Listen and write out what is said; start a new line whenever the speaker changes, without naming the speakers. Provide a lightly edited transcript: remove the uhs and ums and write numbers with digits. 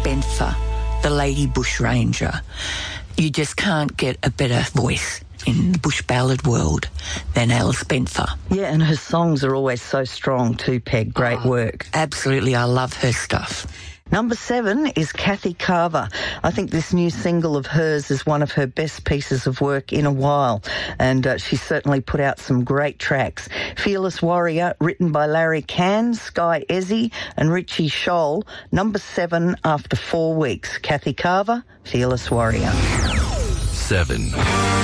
Spencer, the Lady Bushranger. You just can't get a better voice in the bush ballad world than Alice Spencer.
Yeah, and her songs are always so strong too, Peg. Great work.
Absolutely, I love her stuff.
Number 7 is Kathy Carver. I think this new single of hers is one of her best pieces of work in a while, and she's certainly put out some great tracks. Fearless Warrior, written by Larry Cann, Sky Ezzy and Richie Scholl. Number 7 after 4 weeks. Kathy Carver, Fearless Warrior.
7.